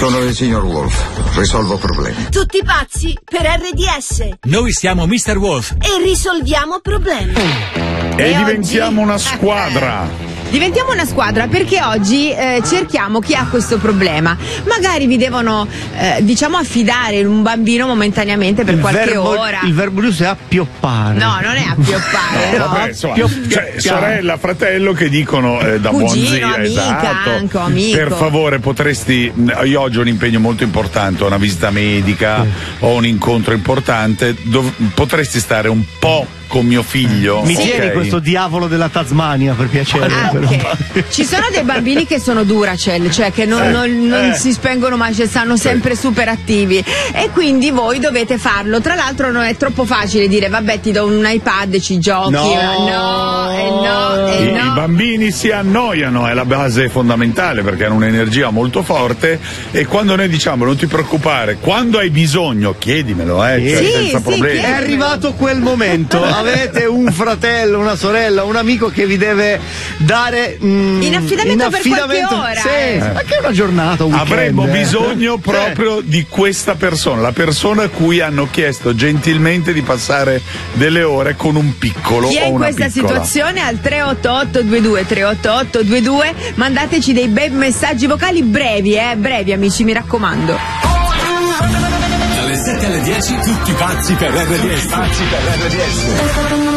Sono il signor Wolf, risolvo problemi. Tutti pazzi per RDS. Noi siamo Mr. Wolf e risolviamo problemi. E diventiamo una squadra. Diventiamo una squadra perché oggi cerchiamo chi ha questo problema. Magari vi devono affidare un bambino momentaneamente per qualche ora. Il verbo giusto è appioppare. No, non è appioppare. No, vabbè, insomma, cioè, sorella, fratello che dicono da cugino, buon zio, amica, esatto. amico. Per favore, potresti, io oggi ho un impegno molto importante, ho una visita medica, ho un incontro importante, potresti stare un po' con mio figlio. Mi tieni questo diavolo della Tasmania, per piacere. Ci sono dei bambini che sono Duracell, cioè che non si spengono mai, cioè stanno sempre super attivi, e quindi voi dovete farlo. Tra l'altro non è troppo facile dire vabbè ti do un iPad e ci giochi. I bambini si annoiano, è la base fondamentale, perché hanno un'energia molto forte, e quando noi diciamo non ti preoccupare, quando hai bisogno chiedimelo, senza problemi. È arrivato quel momento. Avete un fratello, una sorella, un amico che vi deve dare in affidamento per qualche ora. Sì, anche una giornata, un weekend. Avremmo bisogno proprio di questa persona, la persona a cui hanno chiesto gentilmente di passare delle ore con un piccolo. Chi è in questa situazione? Al 388-22 mandateci dei bei messaggi vocali brevi, amici, mi raccomando. Dalle 7 alle 10 tutti pazzi per RDS.